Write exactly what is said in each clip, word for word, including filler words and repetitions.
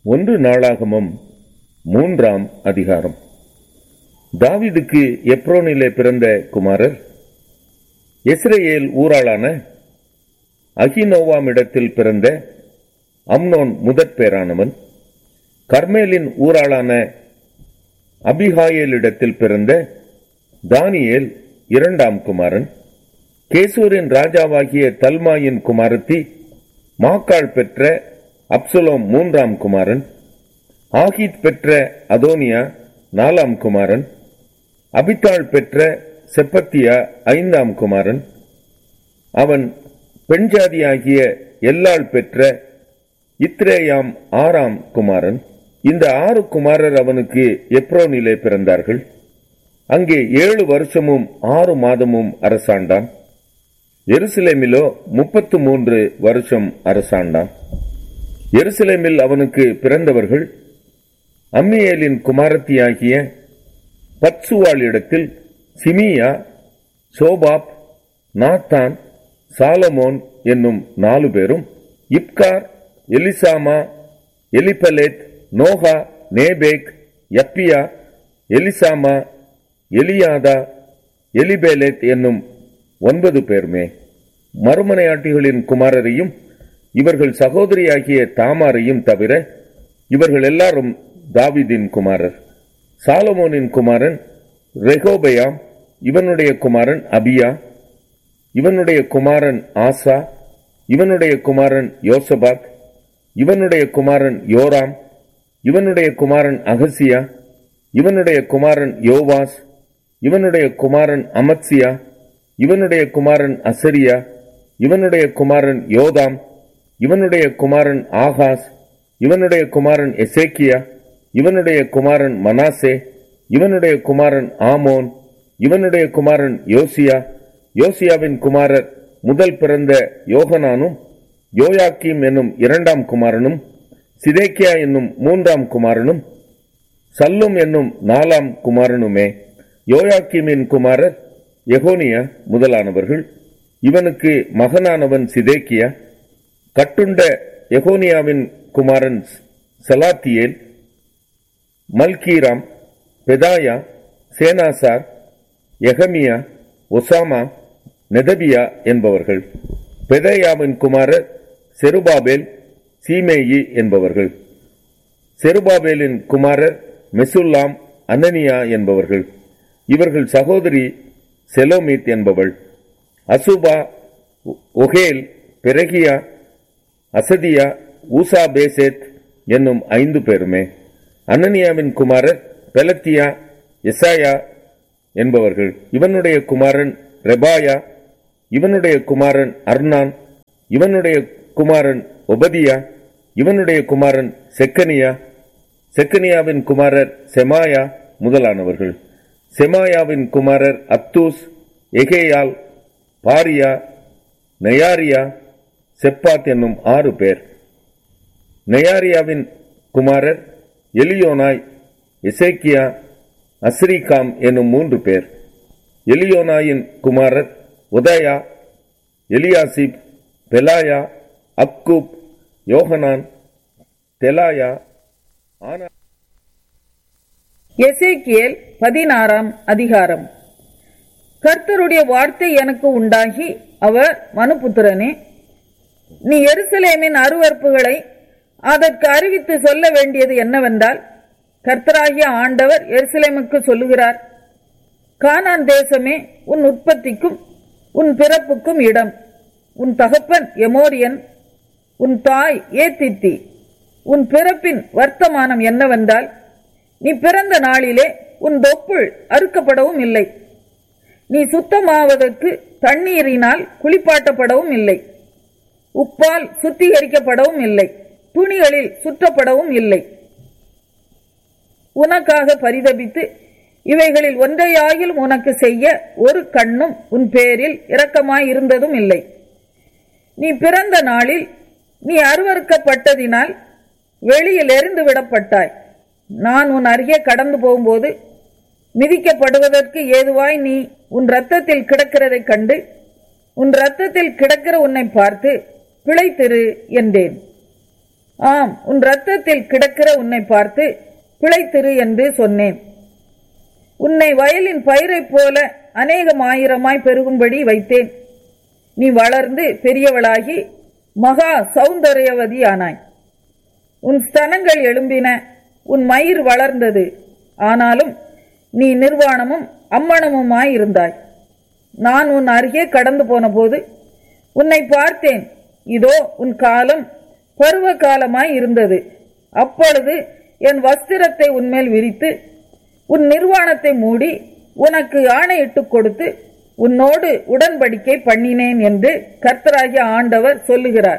ஒன்று நாளாகமம் மூன்றாம் அதிகாரம். தாவீதுக்கு எப்ரோனிலே பிறந்த குமாரர் இஸ்ரவேல் ஊராளான அகினோவாமிடத்தில் பிறந்த அம்னோன் முதற் பேரானவன். கர்மேலின் ஊராளான அபிகாயேலிடத்தில் பிறந்த தானியேல் இரண்டாம் குமாரன். கேசூரின் ராஜாவாகிய தல்மாயின் குமாரத்தி மாக்காள் பெற்ற அப்சலோம் மூன்றாம் குமாரன். ஆகீத் பெற்ற அதோனியா நாலாம் குமாரன். அபித்தாள் பெற்ற செப்பத்தியா ஐந்தாம் குமாரன். அவன் பெண்ஜாதியாகிய எல்லாள் பெற்ற இத்ரேயாம் ஆறாம் குமாரன். இந்த ஆறு குமாரர் அவனுக்கு எப்ரோனிலே பிறந்தார்கள். அங்கே ஏழு வருஷமும் ஆறு மாதமும் அரசாண்டான். எருசலேமிலோ முப்பத்து மூன்று வருஷம் அரசாண்டான். எருசலேமில் அவனுக்கு பிறந்தவர்கள் அம்மியேலின் குமாரத்தியாகிய பத்சுவாளிடத்தில் சிமியா, சோபாப், நாத்தான், சாலமோன் என்னும் நாலு பேரும், இப்கார், எலிசாமா, எலிபலேத், நோகா, நேபேக், யப்பியா, எலிசாமா, எலியாதா, எலிபேலேத் என்னும் ஒன்பது பேருமே. மறுமனையாட்டிகளின் குமாரரையும் இவர்கள் சகோதரியாகிய தாமாரையும் தவிர இவர்கள் எல்லாரும் தாவீதின் குமாரர். சாலமோனின் குமாரன் ரெகோபெயாம், இவனுடைய குமாரன் அபியா, இவனுடைய குமாரன் ஆசா, இவனுடைய குமாரன் யோசபாத், இவனுடைய குமாரன் யோராம், இவனுடைய குமாரன் அகசியா, இவனுடைய குமாரன் யோவாஸ், இவனுடைய குமாரன் அமத்சியா, இவனுடைய குமாரன் அசரியா, இவனுடைய குமாரன் யோதாம், இவனுடைய குமாரன் ஆகாஸ், இவனுடைய குமாரன் எசேக்கியா, இவனுடைய குமாரன் மனாசே, இவனுடைய குமாரன் ஆமோன், இவனுடைய குமாரன் யோசியா. யோசியாவின் குமாரர் முதல் பிறந்த யோகனானும், யோயாக்கீம் என்னும் இரண்டாம் குமாரனும், சிதேக்கியா என்னும் மூன்றாம் குமாரனும், சல்லும் என்னும் நாலாம் குமாரனுமே. யோயாக்கீமின் குமாரர் எகோனியா முதலானவர்கள். இவனுக்கு மகனானவன் சிதேக்கியா. கட்டுண்ட எகோனியாவின் குமாரன் சலாத்தியேல், மல்கீராம், பெதாயா, சேனாசார், எகமியா, ஒசாமா, நெதபியா என்பவர்கள். பெதாயாவின் குமாரர் செருபாபேல், சீமேயி என்பவர்கள். செருபாபேலின் குமாரர் மெசுல்லாம், அனனியா என்பவர்கள். இவர்கள் சகோதரி செலோமித் என்பவள். அசுபா, ஒகேல், பெரகியா, அசதியா, ஊசா பேசேத் என்னும் ஐந்து பேருமே. அனனியாவின் குமாரர் பெலத்தியா, எசாயா என்பவர்கள். இவனுடைய குமாரன் ரெபாயா, இவனுடைய குமாரன் அர்னான், இவனுடைய குமாரன் ஒபதியா, இவனுடைய குமாரன் செக்கனியா. செக்கனியாவின் குமாரர் செமாயா முதலானவர்கள். செமாயாவின் குமாரர் அத்தூஸ், எகேயால், பாரியா, நெயாரியா, செப்பாத் என்னும் ஆறு பேர். நெயாரியாவின் குமாரர் எலியோனாய், எசேக்கியா, அஸ்ரிகாம் என்னும் மூன்று பேர். எலியோனாயின் குமாரர் உதயா, எலியாசிப், பெலாயா, அக்கூப், யோகனான், தெலாயா, ஆனா. எசேக்கியேல் பதினாறாம் அதிகாரம். கர்த்தருடைய வார்த்தை எனக்கு உண்டாகி, அவர் மனுபுத்திரனே, நீ எருசலேமின் அருவருப்புகளை அதற்கு அறிவித்து சொல்ல வேண்டியது என்னவென்றால், கர்த்தராகிய ஆண்டவர் எருசலேமுக்கு சொல்லுகிறார், கானான் தேசமே உன் உற்பத்திக்கும் உன் பிறப்புக்கும் இடம். உன் தகப்பன் எமோரியன், உன் தாய் ஏத்தித்தி. உன் பிறப்பின் வர்த்தமானம் என்னவென்றால், நீ பிறந்த நாளிலே உன் தொப்புள் அறுக்கப்படவும் இல்லை, நீ சுத்தமாவதற்கு தண்ணீரினால் குளிப்பாட்டப்படவும் இல்லை, உப்பால் சுத்திகரிக்கப்படவும் இல்லை, துணிகளில் சுற்றப்படவும் இல்லை. உனக்காக பரிதபித்து இவைகளில் ஒன்றையாகிலும் உனக்கு செய்ய ஒரு கண்ணும் உன் பேரில் இரக்கமாயிருந்ததும் இல்லை. நீ பிறந்த நாளில் நீ அருவருக்கப்பட்டதினால் வெளியில் எறிந்து விடப்பட்டாய். நான் உன் அருகே கடந்து போகும்போது மிதிக்கப்படுவதற்கு ஏதுவாய் நீ உன் இரத்தத்தில் கிடக்கிறதை கண்டு உன் இரத்தத்தில் கிடக்கிற உன்னை பார்த்து பிழைத்திரு என்றேன். ஆம், உன் இரத்தத்தில் கிடக்கிற உன்னை பார்த்து பிழைத்திரு என்று சொன்னேன். உன்னை வயலின் பயிரைப் போல அநேகமாயிரமாய் பெருகும்படி வைத்தேன். நீ வளர்ந்து பெரியவளாகி மகா சௌந்தரியவதியானாய். உன் ஸ்தனங்கள் எழும்பின, உன் மயிர் வளர்ந்தது. ஆனாலும் நீ நிர்வாணமும் அம்மணமுமாயிருந்தாய். நான் உன் அருகே கடந்து போன போது உன்னை பார்த்தேன். இதோ உன் காலம் பருவ காலமாய் இருந்தது. அப்பொழுது என் வஸ்திரத்தை உன்மேல் விரித்து உன் நிர்வாணத்தை மூடி உனக்கு ஆணையிட்டுக் கொடுத்து உன்னோடு உடன்படிக்கை பண்ணினேன் என்று கர்த்தராகிய ஆண்டவர் சொல்லுகிறார்.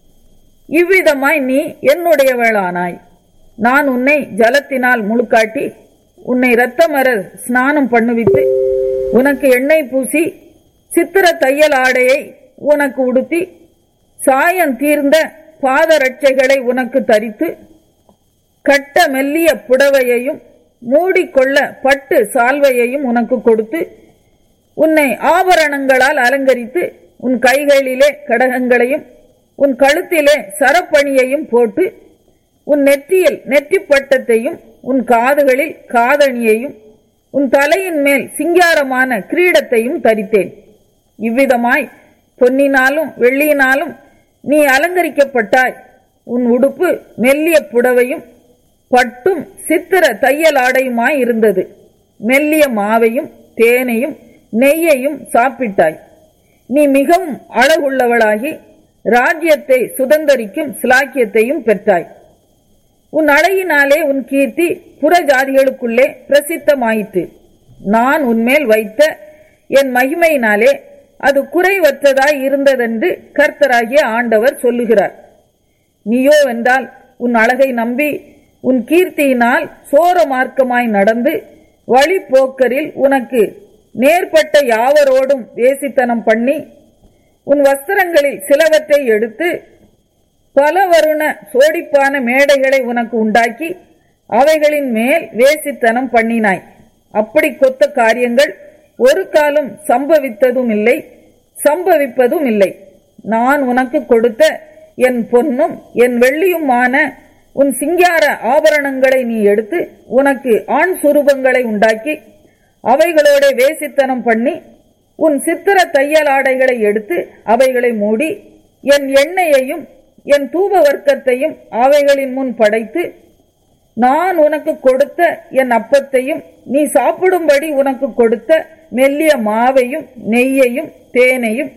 இவ்விதமாய் நீ என்னுடையவளானாய். நான் உன்னை ஜலத்தினால் முழுக்காட்டி உன்னை இரத்தமர ஸ்நானம் பண்ணுவித்து உனக்கு எண்ணெய் பூசி சித்திர தையல் ஆடையை உனக்கு உடுத்தி சாயம் தீர்ந்த பாதரட்சைகளை உனக்கு தரித்து கட்ட மெல்லிய புடவையையும் மூடிக்கொள்ள பட்டு சால்வையையும் உனக்கு கொடுத்து உன்னை ஆபரணங்களால் அலங்கரித்து உன் கைகளிலே கடகங்களையும் உன் கழுத்திலே சரப்பணியையும் போட்டு உன் நெற்றியில் நெற்றிப்பட்டத்தையும் உன் காதுகளில் காதணியையும் உன் தலையின் மேல் சிங்காரமான கிரீடத்தையும் தரித்தேன். இவ்விதமாய் பொன்னினாலும் வெள்ளியினாலும் நீ அலங்கரிக்கப்பட்டாய். உன் உடுப்பு மெல்லிய புடவையும் பட்டும் சித்திர தையல் ஆடையுமாய் இருந்தது. மெல்லிய மாவையும் தேனையும் நெய்யையும் சாப்பிட்டாய். நீ மிகவும் அழகுள்ளவளாகி ராஜ்யத்தை சுதந்தரிக்கும் சிலாக்கியத்தையும் பெற்றாய். உன் அழகினாலே உன் கீர்த்தி புற ஜாதிகளுக்குள்ளே பிரசித்தமாயிற்று. நான் உன்மேல் வைத்த என் மகிமையினாலே அது குறைவற்றதாய் இருந்ததென்று கர்த்தராகிய ஆண்டவர் சொல்லுகிறார். நீயோ வென்றால் உன் அழகை நம்பி உன் கீர்த்தியினால் சோர மார்க்கமாய் நடந்து வழிப்போக்கரில் உனக்கு நேர்பட்ட யாவரோடும் வேசித்தனம் பண்ணி உன் வஸ்திரங்களில் சிலவற்றை எடுத்து பல வருண சோடிப்பான மேடைகளை உனக்கு உண்டாக்கி அவைகளின் மேல் வேசித்தனம் பண்ணினாய். அப்படி கொத்த காரியங்கள் ஒரு காலம் சம்பவித்ததும் இல்லை, சம்பவிப்பதும் இல்லை. நான் உனக்கு கொடுத்த என் பொன்னும் என் வெள்ளியுமான உன் சிங்கார ஆபரணங்களை நீ எடுத்து உனக்கு ஆண் சுரூபங்களை உண்டாக்கி அவைகளோட வேசித்தனம் பண்ணி உன் சித்திர தையல் ஆடைகளை எடுத்து அவைகளை மூடி என் எண்ணெயையும் என் தூப வர்க்கத்தையும் அவைகளின் முன் படைத்து நான் உனக்கு கொடுத்த என் அப்பத்தையும் நீ சாப்பிடும்படி உனக்கு கொடுத்த மெல்லிய மாவையும் நெய்யையும் தேனையும்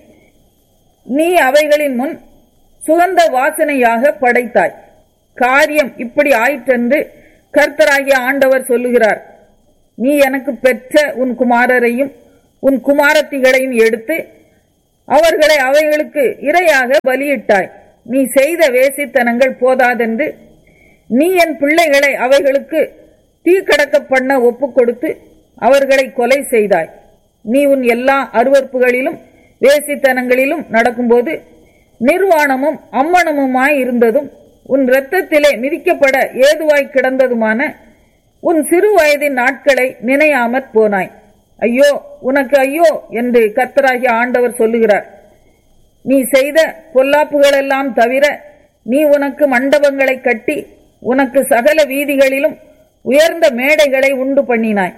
நீ அவைகளின் முன் சுகந்த வாசனையாக படைத்தாய். காரியம் இப்படி ஆயிற்றென்று கர்த்தராகிய ஆண்டவர் சொல்லுகிறார். நீ எனக்கு பெற்ற உன் குமாரரையும் உன் குமாரத்திகளையும் எடுத்து அவர்களை அவைகளுக்கு இரையாக பலியிட்டாய். நீ செய்த வேசித்தனங்கள் போதாதென்று நீ என் பிள்ளைகளை அவைகளுக்கு தீக்கடக்க பண்ண ஒப்பு கொடுத்து அவர்களை கொலை செய்தாய். நீ உன் எல்லா அருவறுப்புகளிலும் வேசித்தனங்களிலும் நடக்கும்போது நிர்வாணமும் அம்மணமுமாய் இருந்ததும் உன் இரத்தத்திலே மிதிக்கப்பட ஏதுவாய் கிடந்ததுமான உன் சிறு வயதின் நாட்களை நினையாமற் போனாய். ஐயோ உனக்கு ஐயோ என்று கர்த்தராகிய ஆண்டவர் சொல்லுகிறார். நீ செய்த பொல்லாப்புகளெல்லாம் தவிர நீ உனக்கு மண்டபங்களை கட்டி உனக்கு சகல வீதிகளிலும் உயர்ந்த மேடைகளை உண்டு பண்ணினாய்.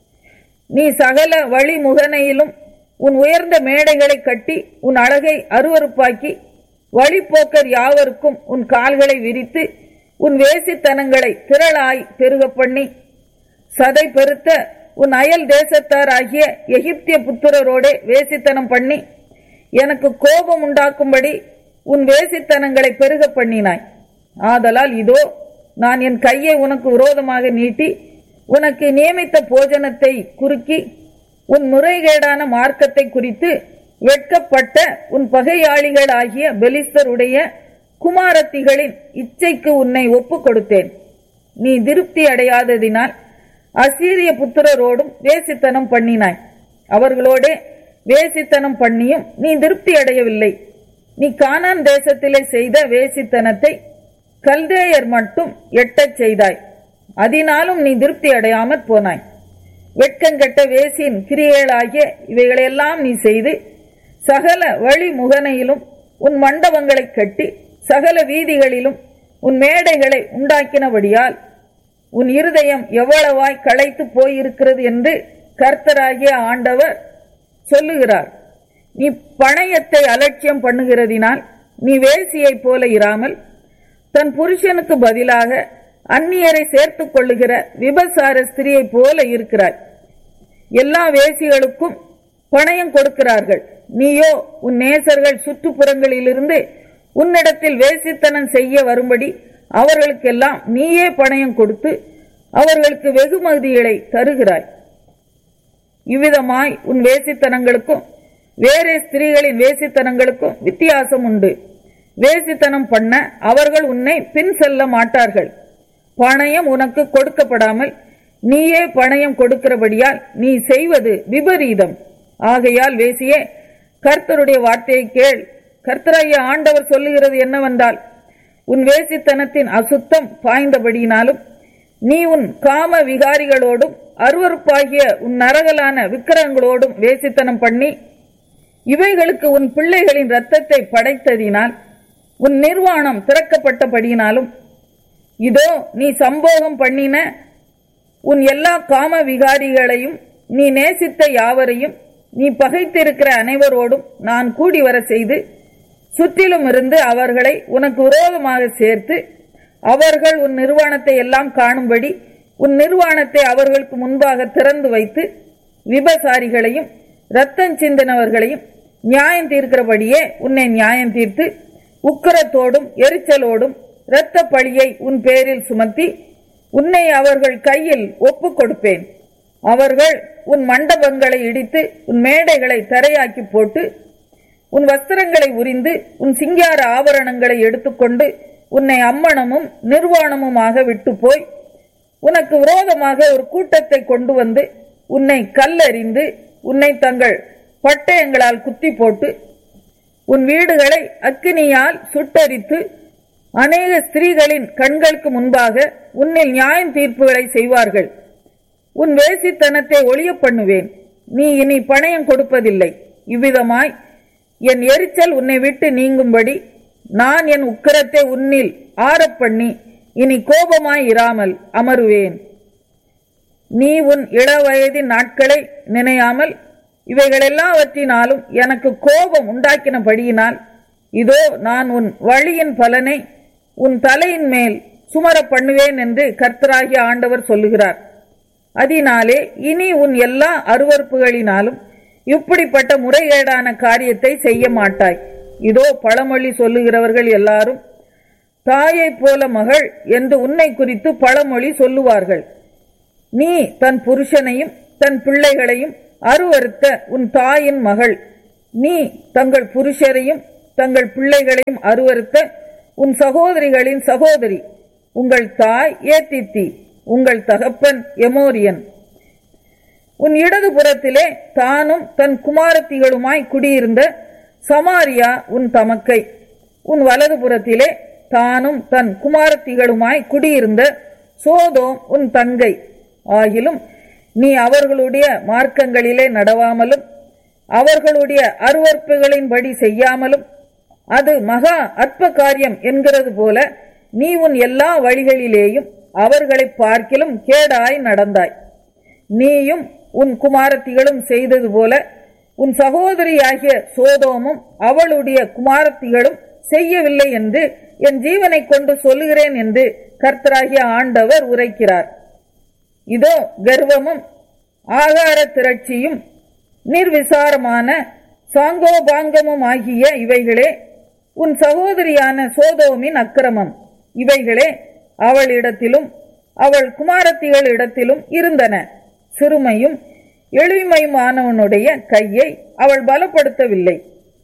நீ சகல வழிமுகனையிலும் உன் உயர்ந்த மேடைகளை கட்டி உன் அழகை அருவருப்பாக்கி வழிப்போக்கர் யாவருக்கும் உன் கால்களை விரித்து உன் வேசித்தனங்களை திரளாய் பெருக பண்ணி சதை பெருத்த உன் அயல் தேசத்தார் ஆகிய எகிப்திய புத்திரரோடே வேசித்தனம் பண்ணி எனக்கு கோபம் உண்டாக்கும்படி உன் வேசித்தனங்களை பெருக பண்ணினாய். ஆதலால் இதோ நான் என் கையை உனக்கு விரோதமாக நீட்டி உனக்கு நியமித்த போஜனத்தை குறுக்கி உன் முறைகேடான மார்க்கத்தை குறித்து வெட்கப்பட்ட உன் பகையாளிகள் ஆகிய பெலிஸ்தருடைய குமாரத்திகளின் இச்சைக்கு உன்னை ஒப்பு கொடுத்தேன். நீ திருப்தி அடையாததினால் அசீரிய புத்திரரோடும் வேசித்தனம் பண்ணினாய். அவர்களோட வேசித்தனம் பண்ணியும் நீ திருப்தி அடையவில்லை. நீ கானான் தேசத்திலே செய்த வேசித்தனத்தை கல்தேயர் மட்டும் எட்டச் செய்தாய். அதனாலும் நீ திருப்தி அடையாமற் போனாய். வெட்கங்கெட்ட வேசியின் கிரியைகளாகிய இவைகளெல்லாம் நீ செய்து சகல வழி முகனையிலும் உன் மண்டபங்களை கட்டி சகல வீதிகளிலும் உன் மேடைகளை உண்டாக்கினபடியால் உன் இருதயம் எவ்வளவாய் களைத்து போயிருக்கிறது என்று கர்த்தராகிய ஆண்டவர் சொல்லுகிறார். நீ பணயத்தை அலட்சியம் பண்ணுகிறதினால் நீ வேசியைப் போல இராமல் தன் புருஷனுக்கு பதிலாக அந்நியரை சேர்த்துக் கொள்ளுகிற விபசார ஸ்திரியைப் போல இருக்கிறாய். எல்லா வேசிகளுக்கும் பணயம் கொடுக்கிறார்கள். நீயோ உன் நேசர்கள் சுற்றுப்புறங்களிலிருந்து உன்னிடத்தில் வேசித்தனம் செய்ய வரும்படி அவர்களுக்கெல்லாம் நீயே பணயம் கொடுத்து அவர்களுக்கு வெகுமதிகளை தருகிறாய். இவ்விதமாய் உன் வேசித்தனங்களுக்கும் வேறே ஸ்திரீகளின் வேசித்தனங்களுக்கும் வித்தியாசம் உண்டு. வேசித்தனம் பண்ண அவர்கள் உன்னை பின் செல்ல மாட்டார்கள். பணயம் உனக்கு கொடுக்கப்படாமல் நீயே பணயம் கொடுக்கிறபடியால் நீ செய்வது விபரீதம். ஆகையால் வேசியே, கர்த்தருடைய வார்த்தையை கேள். கர்த்தராகிய ஆண்டவர் சொல்லுகிறது என்னவென்றால், உன் வேசித்தனத்தின் அசுத்தம் பாய்ந்தபடியினாலும் நீ உன் காம விகாரிகளோடும் அருவருப்பாகிய உன் நரகலான விக்கிரகங்களோடும் வேசித்தனம் பண்ணி இவைகளுக்கு உன் பிள்ளைகளின் இரத்தத்தை படைத்ததினால் உன் நிர்வாணம் திறக்கப்பட்டபடியினாலும் இதோ நீ சம்போகம் பண்ணின உன் எல்லா காம விகாரிகளையும் நீ நேசித்த யாவரையும் நீ பகைத்திருக்கிற அனைவரோடும் நான் கூடி வர செய்து சுற்றிலும் இருந்து அவர்களை உனக்கு விரோதமாக சேர்த்து அவர்கள் உன் நிர்வாணத்தை எல்லாம் காணும்படி உன் நிர்வாணத்தை அவர்களுக்கு முன்பாக திறந்து வைத்து விபசாரிகளையும் இரத்தம் சிந்தினவர்களையும் நியாயம் தீர்க்கிறபடியே உன்னை நியாயம் தீர்த்து உக்கிரத்தோடும் எரிச்சலோடும் இரத்த பழியை உன் பேரில் சுமத்தி உன்னை அவர்கள் கையில் ஒப்பு கொடுப்பேன். அவர்கள் உன் மண்டபங்களை இடித்து உன் மேடைகளை தரையாக்கி போட்டு உன் வஸ்திரங்களை உரிந்து உன் சிங்கார ஆபரணங்களை எடுத்துக்கொண்டு உன்னை அம்மணமும் நிர்வாணமுமாக விட்டு போய் உனக்கு விரோதமாக ஒரு கூட்டத்தை கொண்டு வந்து உன்னை கல்லெறிந்து உன்னை தங்கள் பட்டயங்களால் குத்தி போட்டு உன் வீடுகளை அக்கினியால் சுட்டரித்து அநேக ஸ்திரீகளின் கண்களுக்கு முன்பாக உன்னில் நியாயம் தீர்ப்புகளை செய்வார்கள். உன் வேசித்தனத்தை ஒழிய பண்ணுவேன். நீ இனி பணயம் கொடுப்பதில்லை. இவ்விதமாய் என் எரிச்சல் உன்னை விட்டு நீங்கும்படி நான் என் உக்கிரத்தை உன்னில் ஆறப்பண்ணி இனி கோபமாய் இராமல் அமருவேன். நீ உன் இளவயதின் நாட்களை நினையாமல் இவைகளெல்லாவற்றினாலும் எனக்கு கோபம் உண்டாக்கினபடியினால் இதோ நான் உன் வழியின் பலனை உன் தலையின் மேல் சுமர பண்ணுவேன் என்று கர்த்தராகிய ஆண்டவர் சொல்லுகிறார். அதனாலே இனி உன் எல்லா அருவருப்புகளினாலும் இப்படிப்பட்ட முறைகேடான காரியத்தை செய்ய மாட்டாய். இதோ பழமொழி சொல்லுகிறவர்கள் எல்லாரும் தாயை போல மகள் என்று உன்னை குறித்து பழமொழி சொல்லுவார்கள். நீ தன் புருஷனையும் தன் பிள்ளைகளையும் அருவருத்த உன் தாயின் மகள். நீ தங்கள் புருஷரையும் தங்கள் பிள்ளைகளையும் அருவருத்த உன் சகோதரிகளின் சகோதரி. உங்கள் தாய் ஏத்தித்தி, உங்கள் தகப்பன் எமோரியன். உன் இடது புறத்திலே தானும் தன் குமாரத்திகளுமாய் குடியிருந்த சமாரியா உன் தமக்கை. உன் வலது புறத்திலே தானும் தன் குமாரத்திகளுமாய் குடியிருந்த சோதோம் உன் தங்கை. ஆகிலும் நீ அவர்களுடைய மார்க்கங்களிலே நடவாமலும் அவர்களுடைய அருவருப்புகளின்படி செய்யாமலும் அது மகா அற்ப காரியம் என்கிறது போல நீ உன் எல்லா வழிகளிலேயும் அவர்களை பார்க்கிலும் கேடாய் நடந்தாய். நீயும் உன் குமாரத்திகளும் செய்தது போல உன் சகோதரியாகிய சோதோமும் அவளுடைய குமாரத்திகளும் செய்யவில்லை என்று என் ஜீவனை கொண்டு சொல்லுகிறேன் என்று கர்த்தராகிய ஆண்டவர் உரைக்கிறார். இதோ கர்வமும் ஆகார திரட்சியும் நிர்விசாரமான சாங்கோபாங்கமும் ஆகிய இவைகளே உன் சகோதரியான சோதோமின் அக்கிரமம். இவைகளே அவளிடத்திலும் அவள் குமாரத்திகளிடத்திலும் இருந்தன. சிறுமையும் எளிமையுமானவனுடைய கையை அவள் பலப்படுத்தவில்லை.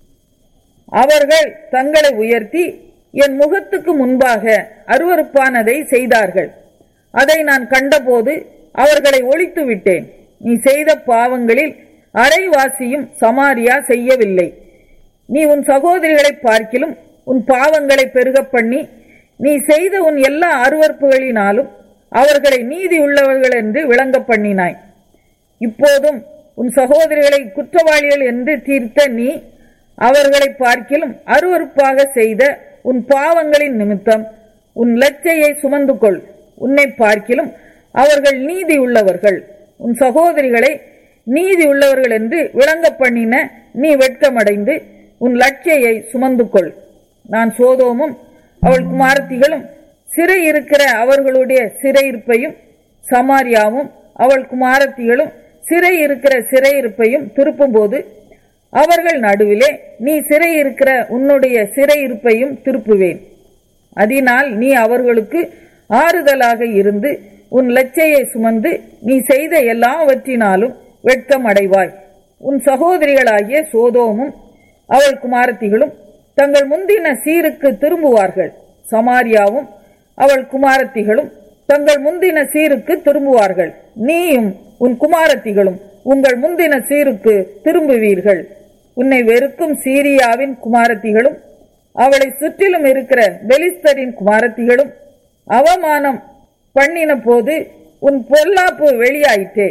அவர்கள் தங்களை உயர்த்தி என் முகத்துக்கு முன்பாக அருவருப்பானதை செய்தார்கள். அதை நான் கண்டபோது அவர்களை ஒழித்து விட்டேன். நீ செய்த பாவங்களில் அரைவாசியும் சமாரியா செய்யவில்லை. நீ உன் சகோதரிகளை பார்க்கிலும் உன் பாவங்களை பெருக பண்ணி நீ செய்த உன் எல்லா அருவருப்புகளினாலும் அவர்களை நீதி உள்ளவர்கள் என்று விளங்க பண்ணினாய். இப்போதும் உன் சகோதரிகளை குற்றவாளிகள் என்று தீர்த்த நீ அவர்களை பார்க்கிலும் அருவருப்பாக செய்த உன் பாவங்களின் நிமித்தம் உன் லச்சையை சுமந்து கொள். உன்னை பார்க்கிலும் அவர்கள் நீதி உள்ளவர்கள். உன் சகோதரிகளை நீதி உள்ளவர்கள் என்று விளங்க பண்ணின நீ வெட்கமடைந்து உன் லட்சையை சுமந்து கொள். நான் சோதோமும் அவள் குமாரத்திகளும் சிறை இருக்கிற அவர்களுடைய சிறையிருப்பையும் சமாரியாவும் அவள் குமாரத்திகளும் சிறை இருக்கிற சிறையிருப்பையும் திருப்பும் போது அவர்கள் நடுவிலே நீ சிறை இருக்கிற உன்னுடைய சிறையிருப்பையும் திருப்புவேன். அதனால் நீ அவர்களுக்கு ஆறுதலாக இருந்து உன் லட்சையை சுமந்து நீ செய்த எல்லாவற்றினாலும் வெட்கம் அடைவாய். உன் சகோதரிகளாகிய சோதோமும் அவள் குமாரத்திகளும் தங்கள் முந்தின சீருக்கு திரும்புவார்கள். சமாரியாவும் அவள் குமாரத்திகளும் தங்கள் முந்தின சீருக்கு திரும்புவார்கள். நீயும் உன் குமாரத்திகளும் உங்கள் முந்தின சீருக்கு திரும்புவீர்கள். உன்னை வெறுக்கும் சீரியாவின் குமாரத்திகளும் அவளை சுற்றிலும் இருக்கிற பெலிஸ்தரின் குமாரத்திகளும் அவமானம் பண்ணின போது உன் பொல்லாப்பு வெளியாயிற்றே.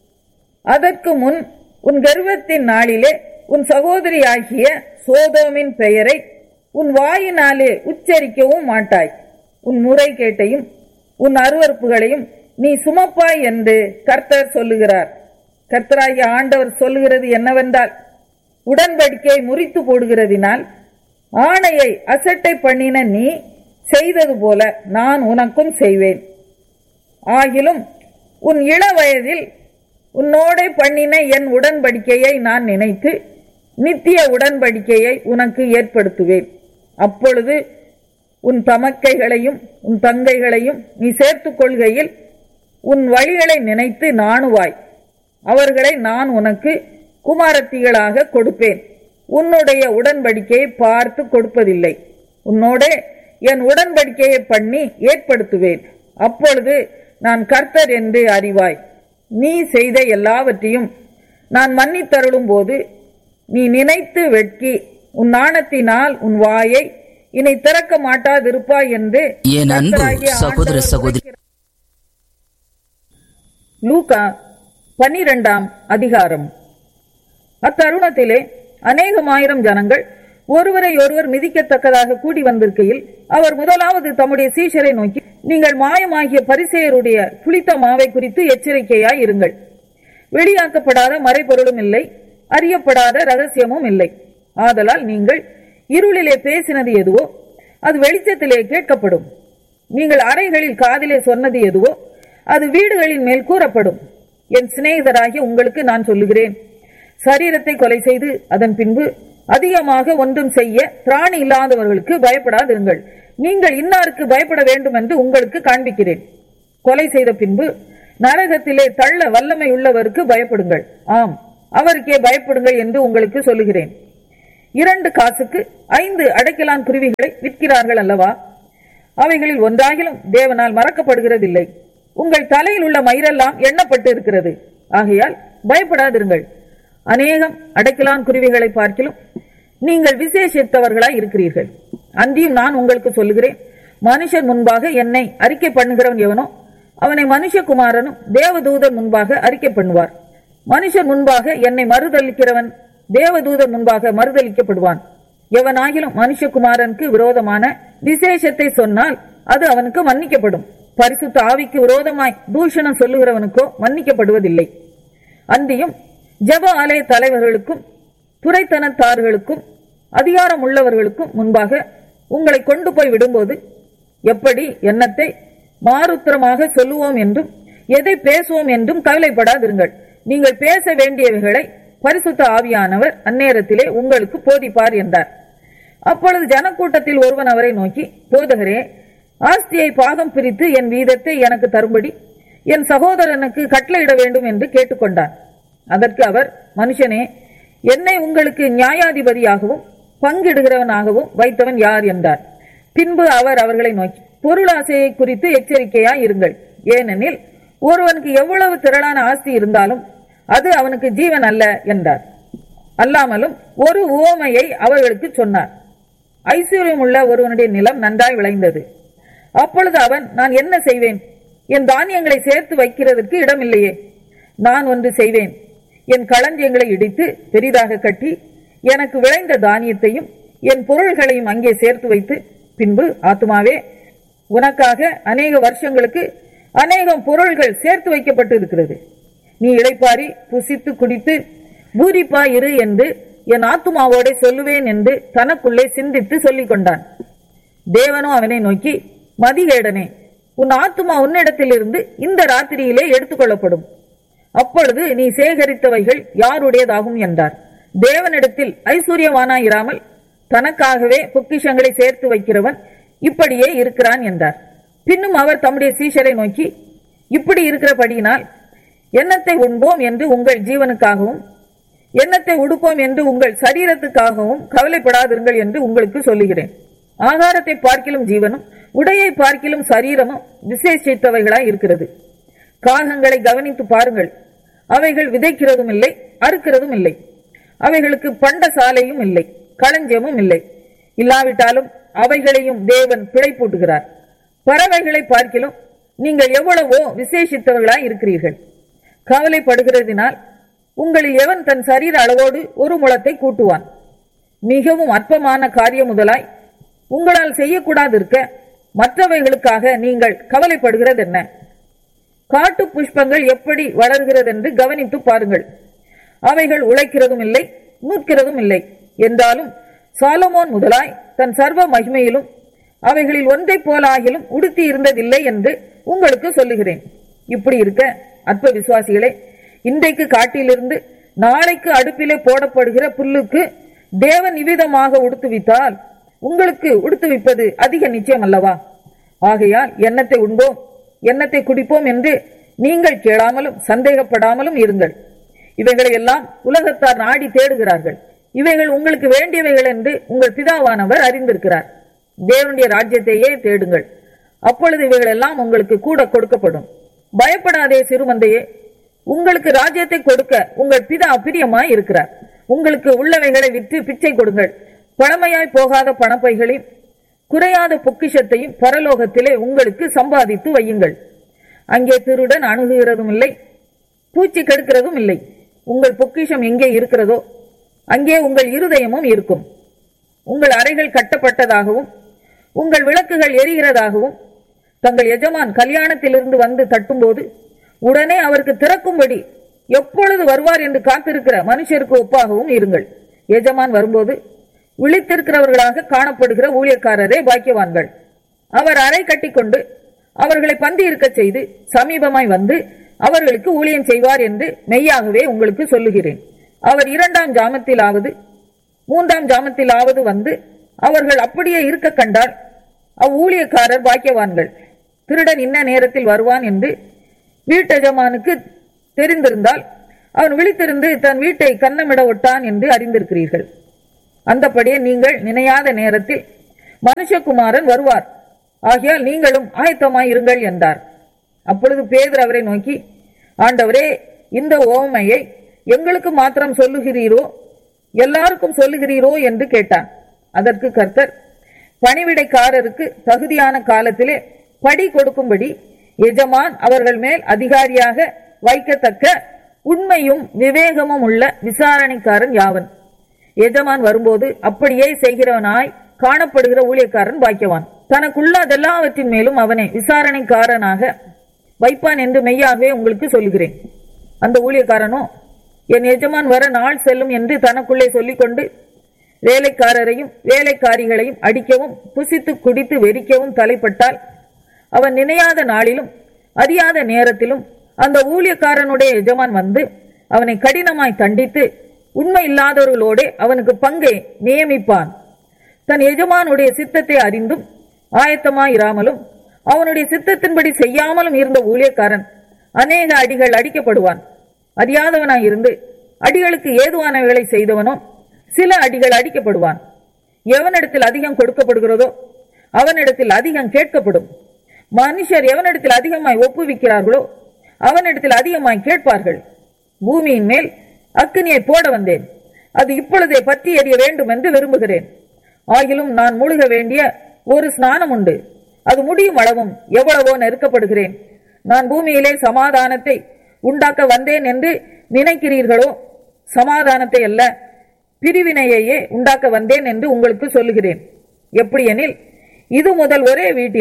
அதற்கு முன் உன் கர்வத்தின் நாளிலே உன் சகோதரி ஆகிய சோதோமின் பெயரை உன் வாயினாலே உச்சரிக்கவும் மாட்டாய். உன் முறைகேட்டையும் உன் அருவருப்புகளையும் நீ சுமப்பாய் என்று கர்த்தர் சொல்லுகிறார். கர்த்தராகிய ஆண்டவர் சொல்லுகிறது என்னவென்றால், உடன்படிக்கையை முறித்து போடுகிறதினால் ஆணையை அசட்டை பண்ணின நீ செய்தது போல நான் உனக்கும் செய்வேன். ஆகிலும் உன் இள வயதில் உன்னோடே பண்ணின என் உடன்படிக்கையை நான் நினைத்து நித்திய உடன்படிக்கையை உனக்கு ஏற்படுத்துவேன். அப்பொழுது உன் தமக்கைகளையும் உன் தங்கைகளையும் நீ சேர்த்துக் கொள்கையில் உன் வழிகளை நினைத்து நாணுவாய். அவர்களை நான் உனக்கு குமாரத்திகளாக கொடுப்பேன். உன்னுடைய உடன்படிக்கையை பார்த்து கொடுப்பதில்லை. உன்னோடே என் உடன்படிக்கையை பண்ணி ஏற்படுத்துவேன். அப்பொழுது நான் கர்த்தர் என்று அறிவாய். நீ செய்த எல்லாவற்றையும் நான் மன்னித்தருளும் போது நீ நினைத்து வெட்கி உன் நாணத்தினால் உன் வாயை இனி திறக்க மாட்டாதிருப்பாய் என்று என் அன்பு சகோதர சகோதரி. லூக்கா பன்னிரெண்டாம் அதிகாரம். அத்தருணத்திலே அநேகமாயிரம் ஜனங்கள் ஒருவரை ஒருவர் மிதிக்கத்தக்கதாக கூடி வந்திருக்கையில் அவர் முதலாவது தம்முடைய சீஷரை நோக்கி, நீங்கள் மாயமாகிய பரிசேயருடைய புளித்த மாவை குறித்து எச்சரிக்கையாய் இருங்கள். வெளியாக்கப்படாத மறைபொருளும் இல்லை, அறியப்படாத ரகசியமும் இல்லை. ஆதலால் நீங்கள் இருளிலே பேசினது எதுவோ அது வெளிச்சத்திலே கேட்கப்படும். நீங்கள் அறைகளில் காதிலே சொன்னது எதுவோ அது வீடுகளின் மேல் கூறப்படும். என் சிநேகிதராகிய உங்களுக்கு நான் சொல்லுகிறேன், சரீரத்தை கொலை செய்து அதன் பின்பு அதிகமாக ஒன்றும் செய்ய திராணி இல்லாதவர்களுக்கு பயப்படாதிருங்கள். நீங்கள் இன்னாருக்கு பயப்பட வேண்டும் என்று உங்களுக்கு காண்பிக்கிறேன். கொலை செய்த பின்பு நரகத்திலே தள்ள வல்லமை உள்ளவருக்கு பயப்படுங்கள். ஆம், அவருக்கே பயப்படுங்கள் என்று உங்களுக்கு சொல்லுகிறேன். இரண்டு காசுக்கு ஐந்து அடைக்கலான் குருவிகளை விற்கிறார்கள் அல்லவா? அவைகளில் ஒன்றாகிலும் தேவனால் மறக்கப்படுகிறதில்லை. உங்கள் தலையில் உள்ள மயிரெல்லாம் எண்ணப்பட்டு இருக்கிறது. ஆகையால் பயப்படாதிருங்கள். அநேகம் அடைக்கலான் குருவிகளை பார்க்கிலும் நீங்கள் விசேஷித்தவர்களாய் இருக்கிறீர்கள். அன்றியும் நான் உங்களுக்கு சொல்லுகிறேன், மனுஷன் முன்பாக என்னை அறிக்கை பண்ணுகிறவன் எவனோ அவனை மனுஷகுமாரனும் தேவதூதர் முன்பாக அறிக்கை பண்ணுவார். மனுஷன் முன்பாக என்னை மறுதளிக்கிறவன் தேவதூதர் முன்பாக மறுதளிக்கப்படுவான். எவனாகிலும் மனுஷகுமாரனுக்கு விரோதமான விசேஷத்தை சொன்னால் அது அவனுக்கு மன்னிக்கப்படும். பரிசுத்த ஆவிக்கு விரோதமாய் தூஷணம் சொல்லுகிறவனுக்கோ மன்னிக்கப்படுவதில்லை. அன்றியும் ஜெப ஆலய தலைவர்களுக்கும் துரைத்தனத்தார்களுக்கும் அதிகாரம் உள்ளவர்களுக்கும் முன்பாக உங்களை கொண்டு போய் விடும்போது எப்படி எண்ணத்தை மாறுத்திரமாக சொல்லுவோம் என்றும் எதை பேசுவோம் என்றும் கவலைப்படாதிருங்கள். நீங்கள் பேச வேண்டியவைகளை பரிசுத்த ஆவியானவர் அந்நேரத்திலே உங்களுக்கு போதிப்பார் என்றார். அப்பொழுது ஜனக்கூட்டத்தில் ஒருவன் அவரை நோக்கி, போதகரே, ஆஸ்தியை பாகம் பிரித்து என் வீதத்தை எனக்கு தரும்படி என் சகோதரனுக்கு கட்டளையிட வேண்டும் என்று கேட்டுக்கொண்டான். அதற்கு அவர், மனுஷனே, என்னை உங்களுக்கு நியாயாதிபதியாகவும் பங்கிடுகிறவனாகவும் வைத்தவன் யார் என்றார். பின்பு அவர் அவர்களை நோக்கி, பொருளாசையை குறித்து எச்சரிக்கையாய் இருங்கள். ஏனெனில் ஒருவனுக்கு எவ்வளவு திரளான ஆஸ்தி இருந்தாலும் அது அவனுக்கு ஜீவன் அல்ல என்றார். அல்லாமலும் ஒரு உவமையை அவர்களுக்கு சொன்னார். ஐஸ்வர்யம் உள்ள ஒருவனுடைய நிலம் நன்றாய் விளைந்தது. அப்பொழுது அவன், நான் என்ன செய்வேன்? என் தானியங்களை சேர்த்து வைக்கிறதற்கு இடமில்லையே. நான் ஒன்று செய்வேன், என் களஞ்சியங்களை இடித்து பெரிதாக கட்டி எனக்கு விளைந்த தானியத்தையும் என் பொருள்களையும் அங்கே சேர்த்து வைத்து, பின்பு, ஆத்துமாவே, உனக்காக அநேக வருஷங்களுக்கு அநேகம் பொருள்கள் சேர்த்து வைக்கப்பட்டு இருக்கிறது. நீ இளைப்பாரி புசித்து குடித்து பூரிப்பாய் இரு என்று என் ஆத்துமாவோட சொல்லுவேன் என்று தனக்குள்ளே சிந்தித்து சொல்லிக் கொண்டான். தேவனோ அவனை நோக்கி, மதிகேடனே, உன் ஆத்துமா உன்னிடத்திலிருந்து இந்த ராத்திரியிலே எடுத்துக்கொள்ளப்படும். அப்பொழுது நீ சேகரித்தவைகள் யாருடையதாகும் என்றார். தேவனிடத்தில் ஐஸ்வர்யவானாயிராமல் தனக்காகவே பொக்கிஷங்களை சேர்த்து வைக்கிறவன் இப்படியே இருக்கிறான் என்றார். பின்னும் அவர் தம்முடைய சீஷரை நோக்கி, இப்படி இருக்கிறபடியினால் எண்ணத்தை உண்போம் என்று உங்கள் ஜீவனுக்காகவும் எண்ணத்தை உடுப்போம் என்று உங்கள் சரீரத்துக்காகவும் கவலைப்படாதிருங்கள் என்று உங்களுக்கு சொல்லுகிறேன். ஆகாரத்தை பார்க்கிலும் ஜீவனும் உடையை பார்க்கிலும் சரீரமும் விசேஷித்தவைகளாய் இருக்கிறது. காகங்களை கவனித்து பாருங்கள், அவைகள் விதைக்கிறதும் இல்லை, அறுக்கிறதும் இல்லை, அவைகளுக்கு பண்ட சாலையும் இல்லை, களஞ்சியமும் இல்லை. இல்லாவிட்டாலும் அவைகளையும் தேவன் பிழைப்பூட்டுகிறார். பறவைகளை பார்க்கிலும் நீங்கள் எவ்வளவோ விசேஷித்தவர்களாய் இருக்கிறீர்கள். கவலைப்படுகிறதினால் உங்களில் எவன் தன் சரீர அளவோடு ஒரு முழத்தை கூட்டுவான்? மிகவும் அற்பமான காரியம் முதலாய் உங்களால் செய்யக்கூடாது இருக்க மற்றவைகளுக்காக நீங்கள் கவலைப்படுகிறது என்ன? காட்டு புஷ்பங்கள் எப்படி வளர்கிறதென்று கவனித்து பாருங்கள். அவைகள் உழைக்கிறதும் இல்லை, நூற்கிறதும் இல்லை. என்றாலும் சாலமோன் முதலாய் தன் சர்வ மகிமையிலும் அவைகளில் ஒன்றை போலாகிலும் உடுத்தி இருந்ததில்லை என்று உங்களுக்கு சொல்லுகிறேன். இப்படி இருக்க அற்ப விசுவாசிகளே, இன்றைக்கு காட்டிலிருந்து நாளைக்கு அடுப்பிலே போடப்படுகிற புல்லுக்கு தேவன் இவ்விதமாக உடுத்துவித்தால் உங்களுக்கு உடுத்துவிப்பது அதிக நிச்சயம் அல்லவா? ஆகையால் எண்ணத்தை உண்போம், எண்ணத்தை குடிப்போம் என்று நீங்கள் கேளாமலும் சந்தேகப்படாமலும் இருங்கள். இவைகளை எல்லாம் உலகத்தார் நாடி தேடுகிறார்கள். இவைகள் உங்களுக்கு வேண்டியவைகள் என்று உங்கள் பிதாவானவர் அறிந்திருக்கிறார். தேவனுடைய ராஜ்யத்தையே தேடுங்கள், அப்பொழுது இவைகள் எல்லாம் உங்களுக்கு கூட கொடுக்கப்படும். பயப்படாதே சிறுமந்தையே, உங்களுக்கு ராஜ்யத்தை கொடுக்க உங்கள் பிதா பிரியமாய் இருக்கிறார். உங்களுக்கு உள்ளவைகளை விற்று பிச்சை கொடுங்கள். பழமையாய் போகாத பணப்பைகளையும் குறையாத பொக்கிஷத்தையும் பரலோகத்திலே உங்களுக்கு சம்பாதித்து வையுங்கள். அங்கே திருடன் அணுகுகிறதும் இல்லை, பூச்சி கெடுக்கிறதும் இல்லை. உங்கள் பொக்கிஷம் எங்கே இருக்கிறதோ அங்கே உங்கள் இருதயமும் இருக்கும். உங்கள் அறைகள் கட்டப்பட்டதாகவும் உங்கள் விளக்குகள் எரிகிறதாகவும் தங்கள் எஜமான் கல்யாணத்திலிருந்து வந்து தட்டும்போது உடனே அவருக்கு திறக்கும்படி எப்பொழுது வருவார் என்று காத்திருக்கிற மனுஷருக்கு ஒப்பாகவும் இருங்கள். எஜமான் வரும்போது விழித்திருக்கிறவர்களாக காணப்படுகிற ஊழியக்காரரே பாக்கியவான்கள். அவர் அறை கட்டிக்கொண்டு அவர்களை பந்தி இருக்க செய்து சமீபமாய் வந்து அவர்களுக்கு ஊழியம் செய்வார் என்று மெய்யாகவே உங்களுக்கு சொல்லுகிறேன். அவர் இரண்டாம் ஜாமத்திலாவது மூன்றாம் ஜாமத்திலாவது வந்து அவர்கள் அப்படியே இருக்க கண்டால் அவ்வூழியக்காரர் பாக்கியவான்கள். திருடன் இன்ன நேரத்தில் வருவான் என்று வீட்டெஜமானுக்கு தெரிந்திருந்தால் அவன் விழித்திருந்து தன் வீட்டை கன்னமிட ஒட்டான் என்று அறிந்திருக்கிறீர்கள். அந்தபடியே நீங்கள் நினையாத நேரத்தில் மனுஷகுமாரன் வருவார். ஆகையால் நீங்களும் ஆயத்தமாய் இருங்கள் என்றார். அப்பொழுது பேதுரு அவரை நோக்கி, ஆண்டவரே, இந்த ஓமையை எங்களுக்கு மாத்திரம் சொல்லுகிறீரோ, எல்லாருக்கும் சொல்லுகிறீரோ என்று கேட்டான். அதற்கு கர்த்தர், பணிவிடைக்காரருக்கு தகுதியான காலத்திலே படி கொடுக்கும்படி எஜமான் அவர்கள் மேல் அதிகாரியாக வைக்கத்தக்க உண்மையும் விவேகமும் உள்ள விசாரணைக்காரன் யாவன்? எஜமான் வரும்போது அப்படியே செய்கிறவனாய் காணப்படுகிற ஊழியக்காரன் பாக்கியவான். தனக்குள்ளதெல்லாவற்றின் மேலும் அவனை விசாரணைக்காரனாக வைப்பான் என்று மெய்யாகவே உங்களுக்கு சொல்கிறேன். அந்த ஊழியக்காரனோ என் எஜமான் வர நாள் செல்லும் என்று தனக்குள்ளே சொல்லிக்கொண்டு வேலைக்காரரையும் வேலைக்காரிகளையும் அடிக்கவும் புசித்து குடித்து வெறிக்கவும் தலைப்பட்டால் அவன் நினையாத நாளிலும் அறியாத நேரத்திலும் அந்த ஊழியக்காரனுடைய எஜமான் வந்து அவனை கடினமாய் தண்டித்து உண்மை இல்லாதவர்களோட அவனுக்கு பங்கை நியமிப்பான். தன் எஜமானுடைய சித்தத்தை அறிந்தும் ஆயத்தமாயிராமலும் அவனுடைய சித்தத்தின்படி செய்யாமலும் இருந்த ஊழியக்காரன் அநேக அடிகள் அடிக்கப்படுவான். அறியாதவனாயிருந்து அடிகளுக்கு ஏதுவானவைகளை செய்தவனோ சில அடிகள் அடிக்கப்படுவான். எவனிடத்தில் அதிகம் கொடுக்கப்படுகிறதோ அவனிடத்தில் அதிகம் கேட்கப்படும். மனுஷர் எவனிடத்தில் அதிகமாய் ஒப்புவிக்கிறார்களோ அவனிடத்தில் அதிகமாய் கேட்பார்கள். பூமியின் மேல் அக்கினியை போட வந்தேன், அது இப்பொழுதே பற்றி எறிய வேண்டும் என்று விரும்புகிறேன். ஆகிலும் நான் முழுக வேண்டிய ஒரு ஸ்நானம் உண்டு, அது முடியும் அளவும் எவ்வளவோ நெருக்கப்படுகிறேன். நான் பூமியிலே சமாதானத்தை உண்டாக்க வந்தேன் என்று நினைக்கிறீர்களோ? சமாதானத்தை அல்ல, பிரிவினையையே உண்டாக்க வந்தேன் என்று உங்களுக்கு சொல்லுகிறேன். எப்படியெனில் இது முதல் ஒரே வீட்டிலே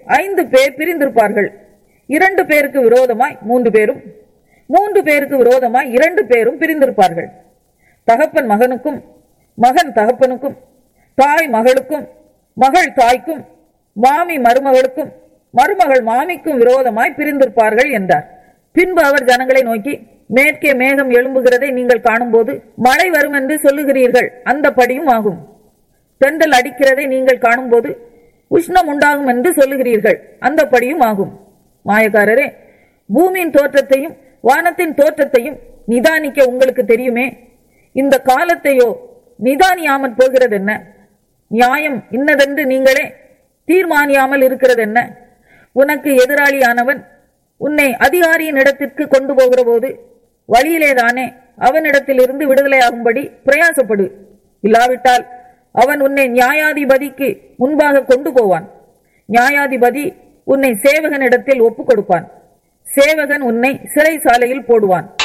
ஐந்து பேர் பிரிந்திருப்பார்கள். இரண்டு பேருக்கு விரோதமாய் மூன்று பேரும், மூன்று பேருக்கு விரோதமாய் இரண்டு பேரும் பிரிந்திருப்பார்கள். தகப்பன் மகனுக்கும், மகன் தகப்பனுக்கும், தாய் மகளுக்கும், மகள் தாய்க்கும், மாமி மருமகளுக்கும், மருமகள் மாமிக்கும் விரோதமாய் பிரிந்திருப்பார்கள் என்றார். பின்பு அவர் ஜனங்களை நோக்கி, மேற்கே மேகம் எழும்புகிறதை நீங்கள் காணும்போது மழை வரும் என்று சொல்லுகிறீர்கள், அந்த படியும் ஆகும். தென்றல் அடிக்கிறதை நீங்கள் காணும்போது உஷ்ணம் உண்டாகும் என்று சொல்லுகிறீர்கள், அந்த படியும் ஆகும். மாயக்காரரே, பூமியின் தோற்றத்தையும் வானத்தின் தோற்றத்தையும் நிதானிக்க உங்களுக்கு தெரியுமே. இந்த காலத்தையோ நிதானியாமல் போகிறது என்ன? நியாயம் இன்னதென்று நீங்களே தீர்மானியாமல் இருக்கிறது என்ன? உனக்கு எதிராளியானவன் உன்னை அதிகாரியின் இடத்திற்கு கொண்டு போகிற போது வழியிலேதானே அவனிடத்தில் இருந்து விடுதலையாகும்படி பிரயாசப்படு. இல்லாவிட்டால் அவன் உன்னை நியாயாதிபதிக்கு முன்பாக கொண்டு போவான். நியாயாதிபதி உன்னை சேவகனிடத்தில் ஒப்புக் கொடுப்பான். சேவகன் உன்னை சிறைசாலையில் போடுவான்.